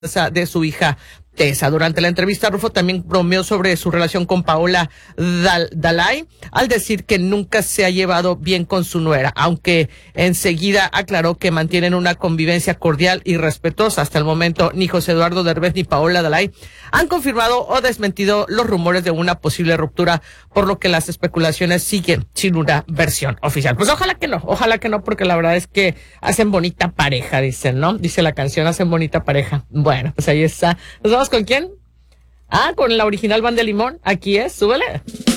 de su hija Tessa. Durante la entrevista, Rufo también bromeó sobre su relación con Paola Dalai, al decir que nunca se ha llevado bien con su nuera, aunque enseguida aclaró que mantienen una convivencia cordial y respetuosa. Hasta el momento, ni José Eduardo Derbez ni Paola Dalai han confirmado o desmentido los rumores de una posible ruptura, por lo que las especulaciones siguen sin una versión oficial. Pues ojalá que no, porque la verdad es que hacen bonita pareja, dicen, ¿no? Dice la canción, hacen bonita pareja. Bueno, pues ahí está. ¿Nos vamos con quién? Con la original Banda de Limón. Aquí es, súbele.